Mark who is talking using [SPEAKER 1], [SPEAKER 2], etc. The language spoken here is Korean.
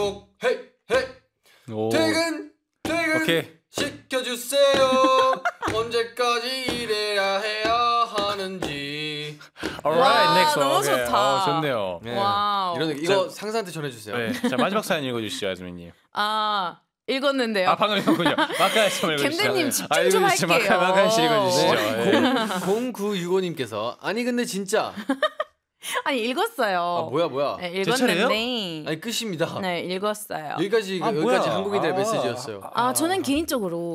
[SPEAKER 1] 약속 헤이 헤이
[SPEAKER 2] 오.
[SPEAKER 1] 퇴근
[SPEAKER 2] 오케이.
[SPEAKER 1] 시켜주세요. 언제까지 일해야 해야 하는지.
[SPEAKER 2] Alright, next one.
[SPEAKER 3] 너무
[SPEAKER 2] 오케이.
[SPEAKER 3] 좋다.
[SPEAKER 2] 좋네요.
[SPEAKER 1] 네.
[SPEAKER 3] 와우.
[SPEAKER 1] 이런 이거 상사한테 전해주세요.
[SPEAKER 2] 네. 자 마지막 사연 읽어주시죠, 아즈미님.
[SPEAKER 3] 읽었는데요.
[SPEAKER 2] 아 방금 읽었군요. 마카 씨 읽어주시죠.
[SPEAKER 3] 캠대님 집중 좀 할게요.
[SPEAKER 2] 마카 씨 읽어주시죠.
[SPEAKER 1] 네.
[SPEAKER 2] 예.
[SPEAKER 1] 0965님께서 아니 근데 진짜
[SPEAKER 3] 아니 읽었어요.
[SPEAKER 1] 아 뭐야
[SPEAKER 3] 네,
[SPEAKER 2] 제 차례예요?
[SPEAKER 3] 읽었는데.
[SPEAKER 1] 아니 끝입니다.
[SPEAKER 3] 네, 읽었어요.
[SPEAKER 1] 여기까지
[SPEAKER 2] 뭐야.
[SPEAKER 1] 여기까지 한국인들의 메시지였어요.
[SPEAKER 3] 저는 개인적으로